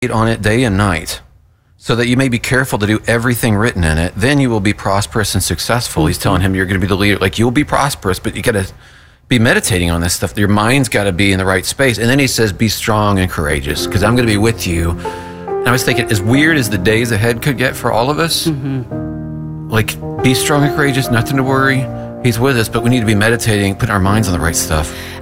on it day and night, so that you may be careful to do everything written in it. Then you will be prosperous and successful. He's telling him you're going to be the leader. Like, you'll be prosperous, but you got to be meditating on this stuff. Your mind's got to be in the right space. And then he says, be strong and courageous, because I'm going to be with you. And I was thinking, as weird as the days ahead could get for all of us, like, be strong and courageous, nothing to worry. He's with us, but we need to be meditating, putting our minds on the right stuff.